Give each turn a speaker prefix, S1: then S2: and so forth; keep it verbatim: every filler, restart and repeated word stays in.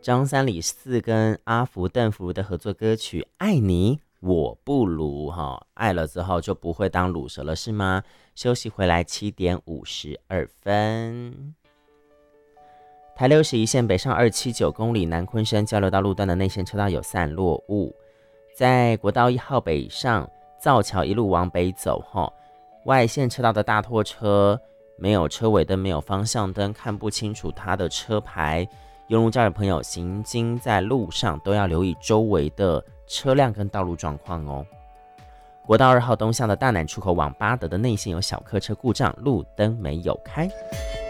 S1: 张三李四跟阿福邓福如的合作歌曲《爱你我不如》哈，爱了之后就不会当乳蛇了是吗？休息回来七点五十二分。台六十一线北上二七九公里南昆山交流道路段的内线车道有散落物，在国道一号北上造桥一路往北走哈，外线车道的大拖车没有车尾灯，没有方向灯，看不清楚它的车牌。用路驾驶朋友行经在路上都要留意周围的车辆跟道路状况哦。国道二号东向的大南出口往八德的内线有小客车故障，路灯没有开。